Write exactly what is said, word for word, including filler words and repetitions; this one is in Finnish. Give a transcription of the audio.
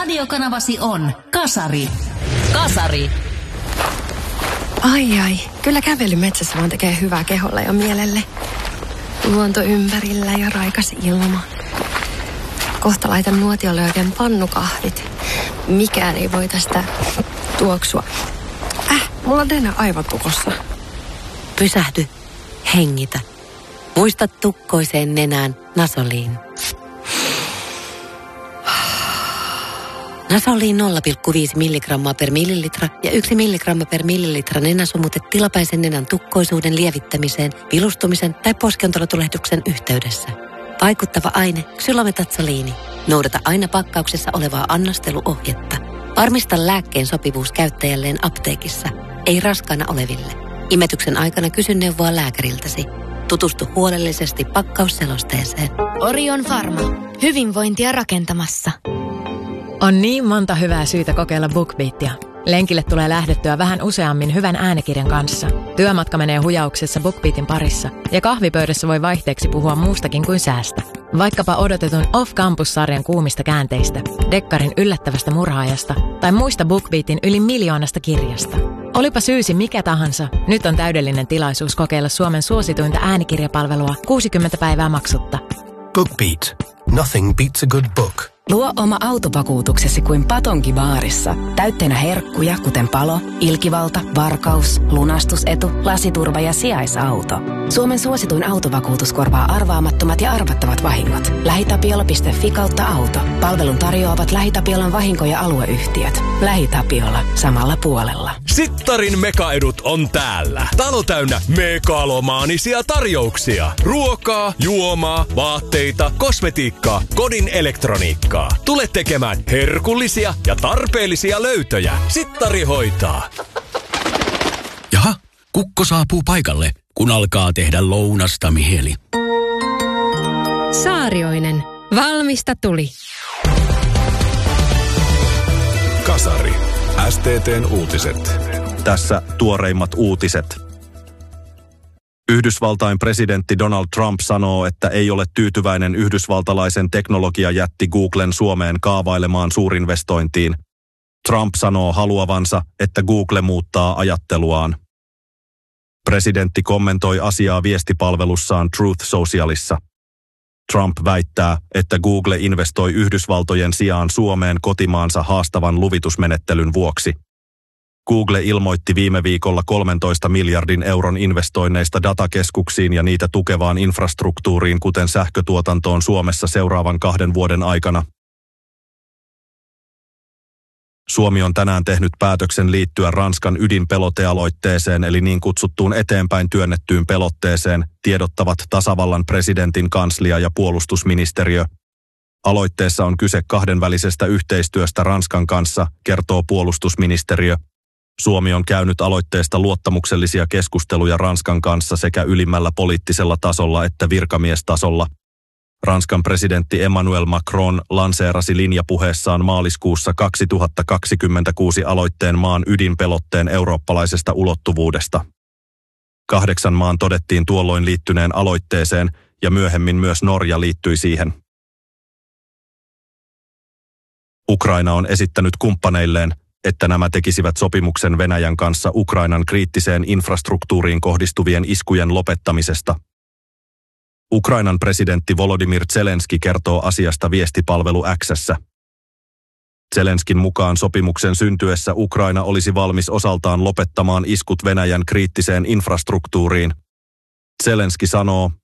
radiokanavasi on Kasari. Kasari. Ai ai, kyllä kävely metsässä vaan tekee hyvää keholle ja mielelle. Luonto ympärillä ja raikas ilma. Kohta laitan nuotiolle oikein pannukahvit. Mikään ei voi tästä tuoksua. Äh, mulla on Dena aivot tukossa. Pysähdy. Hengitä. Muista tukkoiseen nenään Nasoliin. Nasoliin nolla pilkku viisi milligrammaa per millilitra ja yksi milligramma per millilitra nenäsumutet tilapäisen nenän tukkoisuuden lievittämiseen, vilustumisen tai poskiontelotulehduksen yhteydessä. Vaikuttava aine xylometatsoliini. Noudata aina pakkauksessa olevaa annosteluohjetta. Varmista lääkkeen sopivuus käyttäjälleen apteekissa, ei raskaana oleville. Imetyksen aikana kysy neuvoa lääkäriltäsi. Tutustu huolellisesti pakkausselosteeseen. Orion Pharma. Hyvinvointia rakentamassa. On niin monta hyvää syytä kokeilla BookBeatia. Lenkille tulee lähdettyä vähän useammin hyvän äänikirjan kanssa. Työmatka menee hujauksessa BookBeatin parissa. Ja kahvipöydässä voi vaihteeksi puhua muustakin kuin säästä. Vaikkapa odotetun Off-Campus-sarjan kuumista käänteistä, Dekkarin yllättävästä murhaajasta tai muista BookBeatin yli miljoonasta kirjasta. Olipa syysi mikä tahansa, nyt on täydellinen tilaisuus kokeilla Suomen suosituinta äänikirjapalvelua kuusikymmentä päivää maksutta. BookBeat. Nothing beats a good book. Luo oma autovakuutuksesi kuin Patonki baarissa. Täytteenä herkkuja, kuten palo, ilkivalta, varkaus, lunastusetu, lasiturva ja sijaisauto. Suomen suosituin autovakuutus korvaa arvaamattomat ja arvattavat vahingot. LähiTapiola piste fi kautta auto. Palvelun tarjoavat LähiTapiolan vahinko- ja alueyhtiöt. LähiTapiola. Samalla puolella. Sittarin mekaedut on täällä. Talo täynnä megalomaanisia tarjouksia. Ruokaa, juomaa, vaatteita, kosmetiikkaa, kodin elektroniikkaa. Tule tekemään herkullisia ja tarpeellisia löytöjä. Sittari hoitaa. Jaha, kukko saapuu paikalle, kun alkaa tehdä lounasta mieli. Saarioinen. Valmista tuli. Kasari. S T T:n uutiset. Tässä tuoreimmat uutiset. Yhdysvaltain presidentti Donald Trump sanoo, että ei ole tyytyväinen yhdysvaltalaisen teknologiajätti Googlen Suomeen kaavailemaan suurinvestointiin. Trump sanoo haluavansa, että Google muuttaa ajatteluaan. Presidentti kommentoi asiaa viestipalvelussaan Truth Socialissa. Trump väittää, että Google investoi Yhdysvaltojen sijaan Suomeen kotimaansa haastavan luvitusmenettelyn vuoksi. Google ilmoitti viime viikolla kolmentoista miljardin euron investoinneista datakeskuksiin ja niitä tukevaan infrastruktuuriin, kuten sähkötuotantoon Suomessa seuraavan kahden vuoden aikana. Suomi on tänään tehnyt päätöksen liittyä Ranskan ydinpelotealoitteeseen eli niin kutsuttuun eteenpäin työnnettyyn pelotteeseen, tiedottavat tasavallan presidentin kanslia ja puolustusministeriö. Aloitteessa on kyse kahdenvälisestä yhteistyöstä Ranskan kanssa, kertoo puolustusministeriö. Suomi on käynyt aloitteesta luottamuksellisia keskusteluja Ranskan kanssa sekä ylimmällä poliittisella tasolla että virkamiestasolla. Ranskan presidentti Emmanuel Macron lanseerasi linjapuheessaan maaliskuussa kaksituhattakaksikymmentäkuusi aloitteen maan ydinpelotteen eurooppalaisesta ulottuvuudesta. Kahdeksan maan todettiin tuolloin liittyneen aloitteeseen ja myöhemmin myös Norja liittyi siihen. Ukraina on esittänyt kumppaneilleen, että nämä tekisivät sopimuksen Venäjän kanssa Ukrainan kriittiseen infrastruktuuriin kohdistuvien iskujen lopettamisesta. Ukrainan presidentti Volodymyr Zelenski kertoo asiasta viestipalvelu X:ssä. Zelenskin mukaan sopimuksen syntyessä Ukraina olisi valmis osaltaan lopettamaan iskut Venäjän kriittiseen infrastruktuuriin. Zelenski sanoo,